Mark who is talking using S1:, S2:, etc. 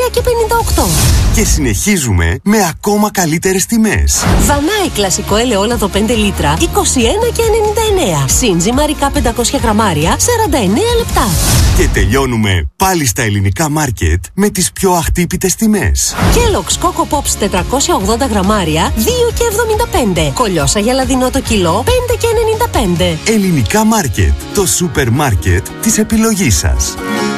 S1: και 58.
S2: Και συνεχίζουμε με ακόμα καλύτερες τιμές.
S1: Δανάη κλασικό ελαιόλαδο 5 λίτρα 21 και 99. Σύνζυμαρικά 500 γραμμάρια 49 λεπτά.
S2: Και τελειώνουμε πάλι στα ελληνικά μάρκετ με τις πιο αχτύπητες τιμές.
S1: Kellogg's Coco Pops 480 γραμμάρια 2 και 75. Κολιόσα γελαδινό το κιλό 5 και 95.
S2: Ελληνικά μάρκετ. Το σούπερ μάρκετ της επιλογής σας.